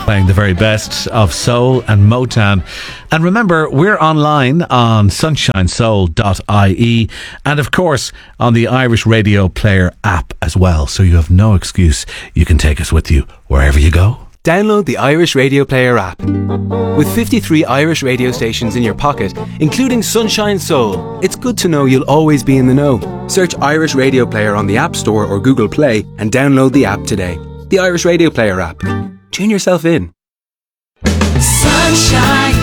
Playing the very best of soul and Motown. And remember, we're online on sunshinesoul.ie and of course on the Irish Radio Player app as well. So you have no excuse. You can take us with you wherever you go. Download the Irish Radio Player app. With 53 Irish radio stations in your pocket, including Sunshine Soul, it's good to know you'll always be in the know. Search Irish Radio Player on the App Store or Google Play and download the app today. The Irish Radio Player app. Tune yourself in. Sunshine.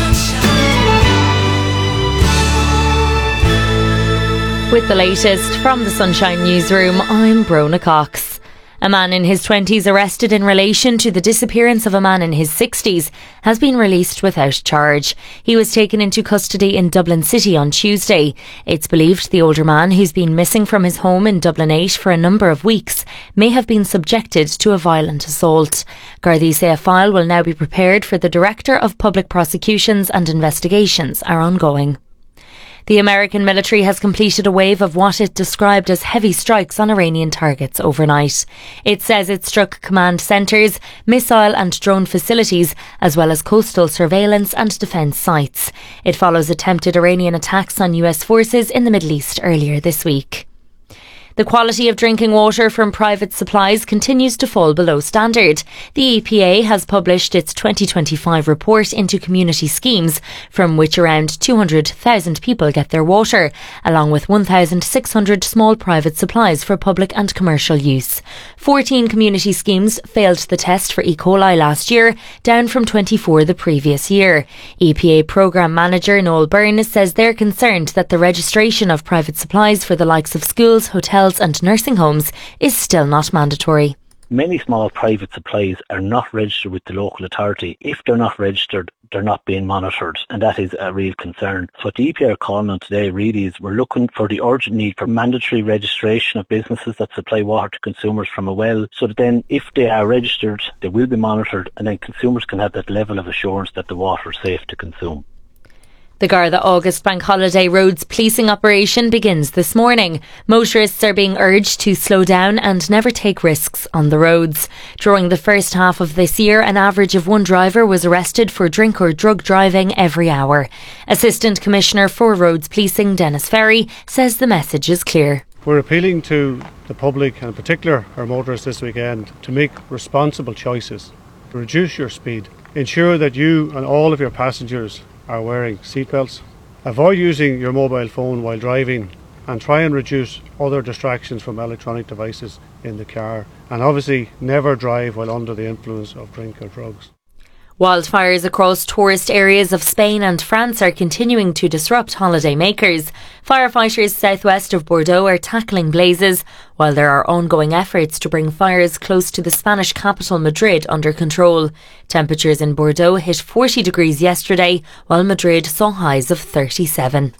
With the latest from the Sunshine Newsroom, I'm Brona Cox. A man in his 20s arrested in relation to the disappearance of a man in his 60s has been released without charge. He was taken into custody in Dublin City on Tuesday. It's believed the older man, who's been missing from his home in Dublin 8 for a number of weeks, may have been subjected to a violent assault. Gardaí say a file will now be prepared for the Director of Public Prosecutions and Investigations are ongoing. The American military has completed a wave of what it described as heavy strikes on Iranian targets overnight. It says it struck command centres, missile and drone facilities, as well as coastal surveillance and defence sites. It follows attempted Iranian attacks on US forces in the Middle East earlier this week. The quality of drinking water from private supplies continues to fall below standard. The EPA has published its 2025 report into community schemes, from which around 200,000 people get their water, along with 1,600 small private supplies for public and commercial use. 14 community schemes failed the test for E. coli last year, down from 24 the previous year. EPA Programme Manager Noel Byrne says they're concerned that the registration of private supplies for the likes of schools, hotels and nursing homes is still not mandatory. Many small private supplies are not registered with the local authority. If they're not registered, they're not being monitored, and that is a real concern. So what the EPA are calling on today really is we're looking for the urgent need for mandatory registration of businesses that supply water to consumers from a well, so that then if they are registered, they will be monitored, and then consumers can have that level of assurance that the water is safe to consume. The Garda August Bank Holiday roads policing operation begins this morning. Motorists are being urged to slow down and never take risks on the roads. During the first half of this year, an average of one driver was arrested for drink or drug driving every hour. Assistant Commissioner for Roads Policing Dennis Ferry says the message is clear. We're appealing to the public, and in particular our motorists this weekend, to make responsible choices. Reduce your speed. Ensure that you and all of your passengers are wearing seatbelts. Avoid using your mobile phone while driving, and try and reduce other distractions from electronic devices in the car. And obviously never drive while under the influence of drink or drugs. Wildfires across tourist areas of Spain and France are continuing to disrupt holiday makers. Firefighters southwest of Bordeaux are tackling blazes, while there are ongoing efforts to bring fires close to the Spanish capital Madrid under control. Temperatures in Bordeaux hit 40 degrees yesterday, while Madrid saw highs of 37.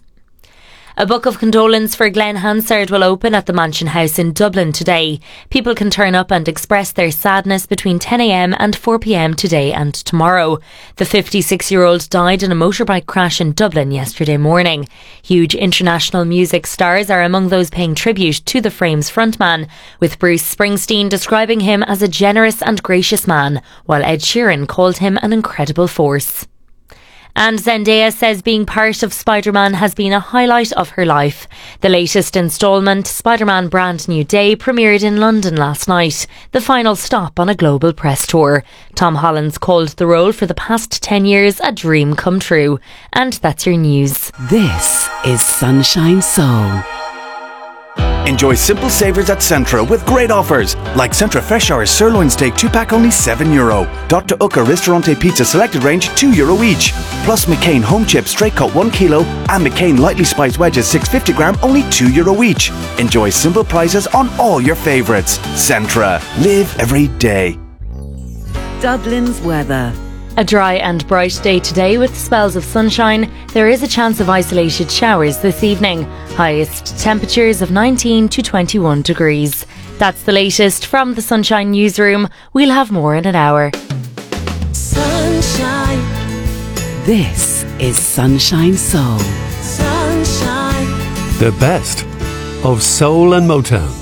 A book of condolence for Glenn Hansard will open at the Mansion House in Dublin today. People can turn up and express their sadness between 10 a.m. and 4 p.m. today and tomorrow. The 56-year-old died in a motorbike crash in Dublin yesterday morning. Huge international music stars are among those paying tribute to the Frames frontman, with Bruce Springsteen describing him as a generous and gracious man, while Ed Sheeran called him an incredible force. And Zendaya says being part of Spider-Man has been a highlight of her life. The latest instalment, Spider-Man Brand New Day, premiered in London last night, the final stop on a global press tour. Tom Holland's called the role for the past 10 years a dream come true. And that's your news. This is Sunshine Soul. Enjoy simple savours at Centra with great offers, like Centra Fresh Hours Sirloin Steak 2-pack only €7. Dr. Ucca Ristorante Pizza Selected Range €2 each. Plus McCain Home Chips Straight Cut 1 kilo and McCain Lightly Spiced Wedges 650 gram only €2 each. Enjoy simple prices on all your favourites. Centra. Live every day. Dublin's weather. A dry and bright day today with spells of sunshine. There is a chance of isolated showers this evening. Highest temperatures of 19 to 21 degrees. That's the latest from the Sunshine Newsroom. We'll have more in an hour. Sunshine. This is Sunshine Soul. Sunshine. The best of soul and Motown.